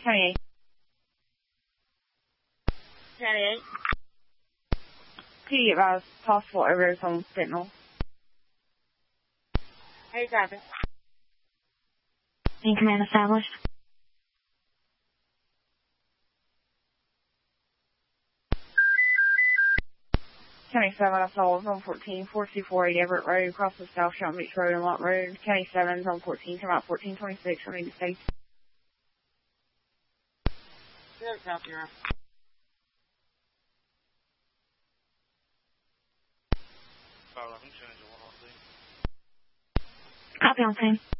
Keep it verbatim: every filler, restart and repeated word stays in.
twenty-eight. twenty-eight. Could you advise possible overdose on fentanyl? How you copy? In command established. County seven, I saw zone fourteen, four two four eight Everett Road, across the South Shelton Beach Road and Lot Road. County seven, zone fourteen, come out fourteen twenty-six, I need to stay. Zero copy, Rob. Copy on scene.